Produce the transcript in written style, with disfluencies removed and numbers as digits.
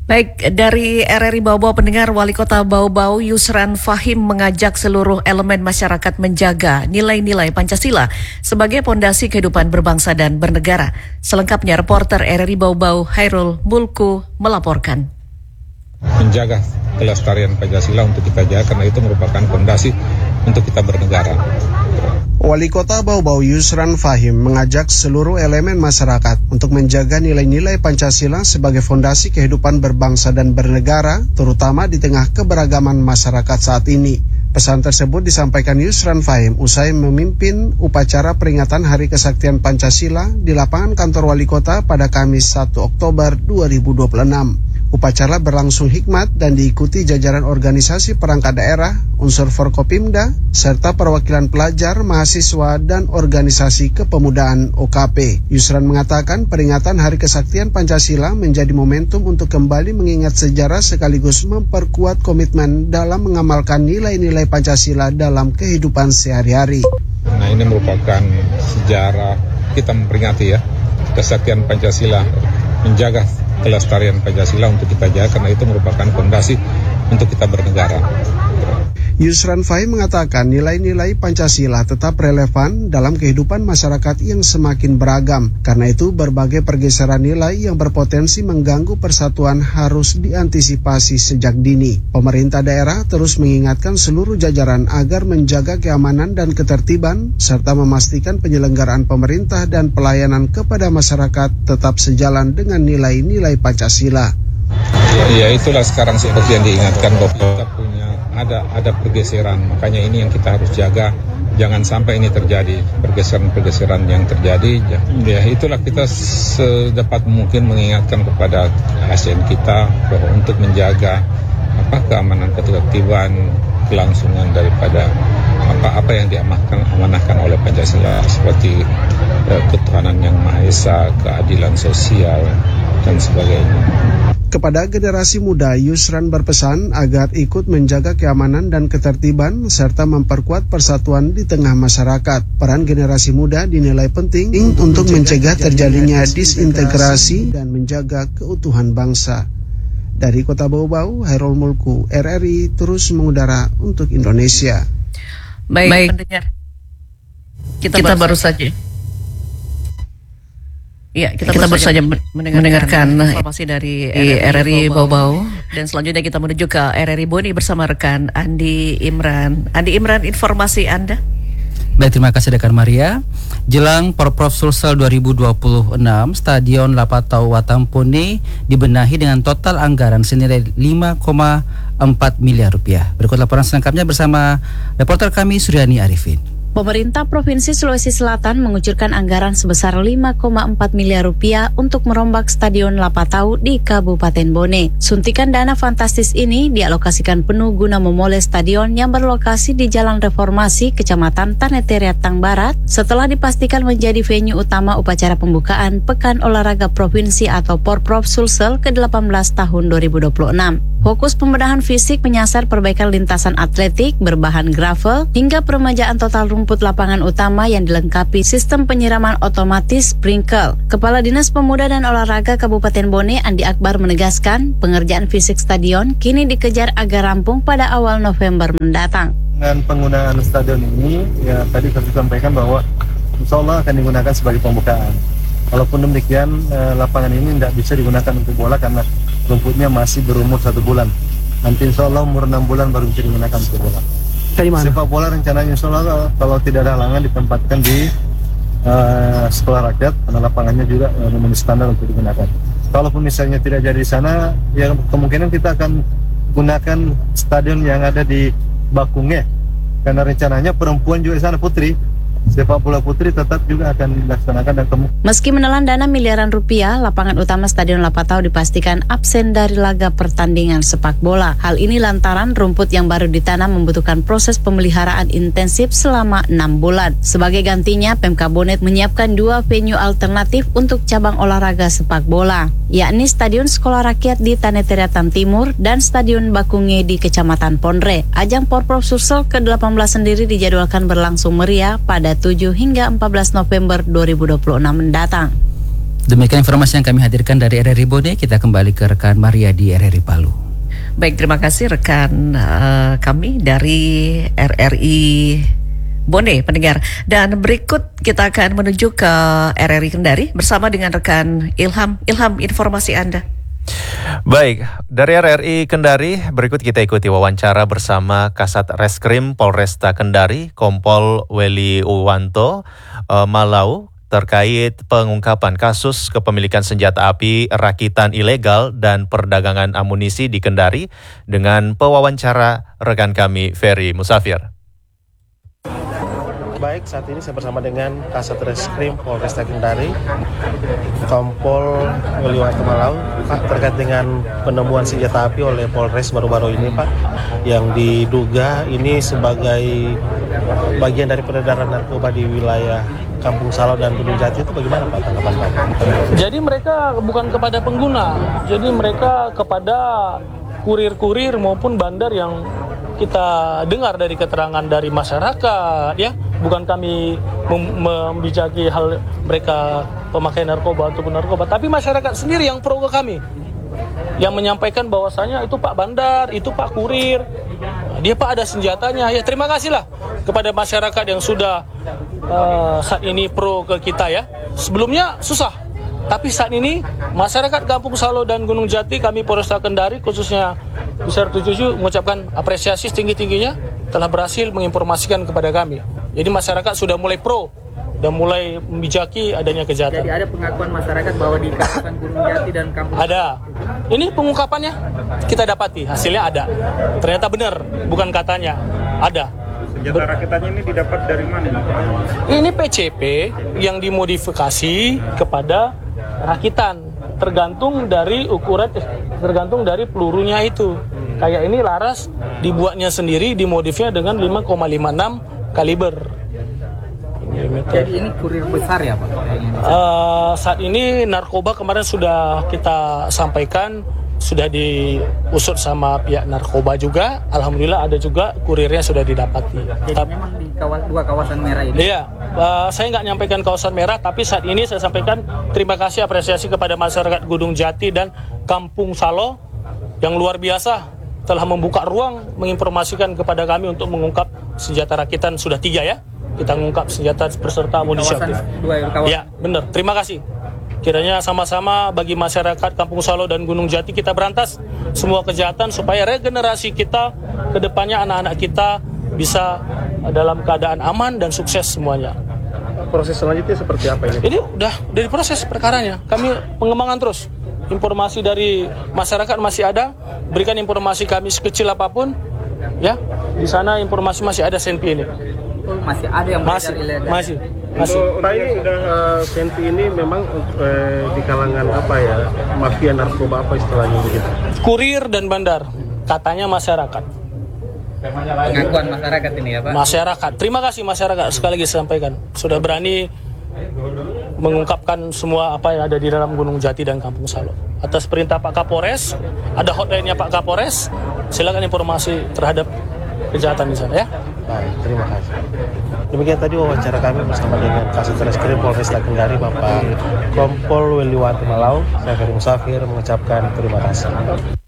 Baik, dari RRI Bau-Bau pendengar, Wali Kota Bau-Bau Yusran Fahim mengajak seluruh elemen masyarakat menjaga nilai-nilai Pancasila sebagai pondasi kehidupan berbangsa dan bernegara. Selengkapnya reporter RRI Bau-Bau Hairul Mulku melaporkan. Menjaga kelestarian Pancasila untuk kita jaga karena itu merupakan pondasi untuk kita bernegara. Wali Kota Bau-Bau Yusran Fahim mengajak seluruh elemen masyarakat untuk menjaga nilai-nilai Pancasila sebagai fondasi kehidupan berbangsa dan bernegara, terutama di tengah keberagaman masyarakat saat ini. Pesan tersebut disampaikan Yusran Fahim usai memimpin upacara peringatan Hari Kesaktian Pancasila di lapangan kantor Wali Kota pada Kamis 1 Oktober 2026. Upacara berlangsung hikmat dan diikuti jajaran organisasi perangkat daerah, unsur Forkopimda, serta perwakilan pelajar, mahasiswa, dan organisasi kepemudaan OKP. Yusran mengatakan peringatan Hari Kesaktian Pancasila menjadi momentum untuk kembali mengingat sejarah sekaligus memperkuat komitmen dalam mengamalkan nilai-nilai Pancasila dalam kehidupan sehari-hari. Nah, ini merupakan sejarah kita memperingati kesaktian Pancasila, menjaga kelestarian Pancasila untuk kita jaga karena itu merupakan fondasi untuk kita bernegara. Yusran Fahim mengatakan nilai-nilai Pancasila tetap relevan dalam kehidupan masyarakat yang semakin beragam. Karena itu berbagai pergeseran nilai yang berpotensi mengganggu persatuan harus diantisipasi sejak dini. Pemerintah daerah terus mengingatkan seluruh jajaran agar menjaga keamanan dan ketertiban serta memastikan penyelenggaraan pemerintah dan pelayanan kepada masyarakat tetap sejalan dengan nilai-nilai Pancasila. Ya, itulah sekarang seperti yang diingatkan bahwa kita punya ada pergeseran, makanya ini yang kita harus jaga, jangan sampai ini terjadi pergeseran-pergeseran yang terjadi. Ya, itulah kita sedapat mungkin mengingatkan kepada ASN kita bahwa untuk menjaga keamanan, ketertiban, kelangsungan daripada apa yang diamanahkan oleh Pancasila seperti ketuhanan yang Maha Esa, keadilan sosial dan sebagainya. Kepada generasi muda, Yusran berpesan agar ikut menjaga keamanan dan ketertiban serta memperkuat persatuan di tengah masyarakat. Peran generasi muda dinilai penting untuk mencegah terjadinya disintegrasi dan menjaga keutuhan bangsa. Dari Kota Bau-Bau, Hairul Mulku, RRI terus mengudara untuk Indonesia. Baik. Pendengar. Kita baru saja. Ya, kita baru saja mendengarkan informasi dari RRI Bau-Bau. Dan selanjutnya kita menuju ke RRI Boni bersama rekan Andi Imran. Andi Imran, informasi Anda? Baik, terima kasih rekan Maria. Jelang Porprov Sulsel 2026, Stadion Lapatau Watampone dibenahi dengan total anggaran senilai 5,4 miliar rupiah. Berikut laporan selengkapnya bersama reporter kami Suryani Arifin. Pemerintah Provinsi Sulawesi Selatan mengucurkan anggaran sebesar 5,4 miliar rupiah untuk merombak Stadion Lapatau di Kabupaten Bone. Suntikan dana fantastis ini dialokasikan penuh guna memulai stadion yang berlokasi di Jalan Reformasi, Kecamatan Taneteriatang Barat, setelah dipastikan menjadi venue utama upacara pembukaan Pekan Olahraga Provinsi atau Porprov Sulsel ke-18 tahun 2026. Fokus pembenahan fisik menyasar perbaikan lintasan atletik berbahan gravel hingga peremajaan total rumput lapangan utama yang dilengkapi sistem penyiraman otomatis sprinkle. Kepala Dinas Pemuda dan Olahraga Kabupaten Bone, Andi Akbar, menegaskan pengerjaan fisik stadion kini dikejar agar rampung pada awal November mendatang. Dengan penggunaan stadion ini, ya tadi saya sampaikan bahwa insya Allah akan digunakan sebagai pembukaan. Walaupun demikian, lapangan ini tidak bisa digunakan untuk bola karena rumputnya masih berumur 1 bulan. Nanti insya Allah umur 6 bulan baru bisa digunakan untuk bola. Sepak bola rencananya insya Allah kalau tidak ada halangan ditempatkan di sekolah rakyat, karena lapangannya juga memenuhi standar untuk digunakan. Kalaupun misalnya tidak jadi di sana, ya kemungkinan kita akan gunakan stadion yang ada di Bakunge, karena rencananya perempuan juga di sana, putri. Sepak bola putri tetap juga akan dilaksanakan dan Meski menelan dana miliaran rupiah, lapangan utama Stadion Lapatau dipastikan absen dari laga pertandingan sepak bola. Hal ini lantaran rumput yang baru ditanam membutuhkan proses pemeliharaan intensif selama 6 bulan. Sebagai gantinya, Pemkab Bone menyiapkan 2 venue alternatif untuk cabang olahraga sepak bola, yakni Stadion Sekolah Rakyat di Taneteriatan Timur dan Stadion Bakunge di Kecamatan Ponre. Ajang Porprov Sulsel ke-18 sendiri dijadwalkan berlangsung meriah pada 7 hingga 14 November 2026 mendatang. Demikian informasi yang kami hadirkan dari RRI Bone. Kita kembali ke rekan Maria di RRI Palu. Baik, terima kasih rekan kami dari RRI Bone pendengar. Dan berikut kita akan menuju ke RRI Kendari bersama dengan rekan Ilham. Ilham, informasi Anda. Baik, dari RRI Kendari berikut kita ikuti wawancara bersama Kasat Reskrim Polresta Kendari, Kompol Weli Uwanto Malau, terkait pengungkapan kasus kepemilikan senjata api rakitan ilegal dan perdagangan amunisi di Kendari dengan pewawancara rekan kami Ferry Musafir. Baik, saat ini saya bersama dengan Kasat Reskrim Polresta Kendari, Kompol Weliwanto Malau, Pak, terkait dengan penemuan senjata api oleh Polres baru-baru ini, Pak, yang diduga ini sebagai bagian dari peredaran narkoba di wilayah Kampung Salo dan Gunung Jati, itu bagaimana, Pak, tanggapan Pak? Jadi mereka bukan kepada pengguna, jadi mereka kepada kurir-kurir maupun bandar yang kita dengar dari keterangan dari masyarakat, ya, bukan kami membijaki hal mereka pemakai narkoba ataupun narkoba, tapi masyarakat sendiri yang pro ke kami, yang menyampaikan bahwasanya itu Pak bandar, itu Pak kurir, dia Pak ada senjatanya. Ya, terima kasihlah kepada masyarakat yang sudah saat ini pro ke kita, ya. Sebelumnya susah, tapi saat ini masyarakat Kampung Salo dan Gunung Jati, kami Polresta Kendari khususnya Besar 77 mengucapkan apresiasi setinggi-tingginya telah berhasil menginformasikan kepada kami. Jadi masyarakat sudah mulai pro dan mulai membijaki adanya kejahatan. Jadi ada pengakuan masyarakat bahwa di kawasan Gunung Jati dan Kampung ada. Ini pengungkapannya kita dapati, hasilnya ada. Ternyata benar, bukan katanya. Ada. Senjata rakitannya ini didapat dari mana? Ini PCP yang dimodifikasi kepada rakitan, tergantung dari ukuran, tergantung dari pelurunya itu. Kayak ini laras dibuatnya sendiri, dimodifnya dengan 5,56 kaliber. Jadi ini kurir besar ya Pak? Saat ini narkoba kemarin sudah kita sampaikan, sudah diusut sama pihak narkoba juga. Alhamdulillah ada juga kurirnya sudah didapati. Jadi memang di dua kawasan merah ini? Iya, saya nggak nyampaikan kawasan merah, tapi saat ini saya sampaikan terima kasih apresiasi kepada masyarakat Gunung Jati dan Kampung Salo yang luar biasa telah membuka ruang menginformasikan kepada kami untuk mengungkap senjata rakitan. Sudah 3 ya, kita mengungkap senjata beserta amunisi aktif. Ya, benar. Terima kasih. Kiranya sama-sama bagi masyarakat Kampung Salo dan Gunung Jati kita berantas semua kejahatan supaya regenerasi kita ke depannya, anak-anak kita bisa dalam keadaan aman dan sukses semuanya. Proses selanjutnya seperti apa ini? Ini udah dari proses perkaranya. Kami pengembangan terus. Informasi dari masyarakat masih ada. Berikan informasi kami sekecil apapun. Ya, di sana informasi masih ada Senpi ini. Masih ada yang beredar ilegal? Masih. Pak, ini Senpi ini memang di kalangan apa ya, mafia narkoba apa istilahnya begitu? Kurir dan bandar, katanya masyarakat. Pengakuan masyarakat ini ya Pak? Masyarakat, terima kasih masyarakat, sekali lagi saya sampaikan. Sudah berani mengungkapkan semua apa yang ada di dalam Gunung Jati dan Kampung Salo. Atas perintah Pak Kapolres, ada hotline-nya Pak Kapolres, silakan informasi terhadap kejahatan di sana, ya. Baik, terima kasih. Demikian tadi wawancara kami bersama dengan Kasat Reskrim Polresta Kendari, Bapak Kompol Weliwanto Malau. Saya Ferry Musafir mengucapkan terima kasih.